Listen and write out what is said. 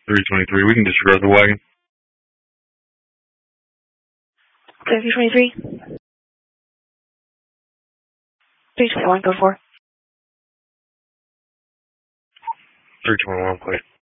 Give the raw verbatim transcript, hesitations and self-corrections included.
three twenty-three, we can disregard the wagon. three twenty-three. three twenty-one, go for. three twenty-one, please.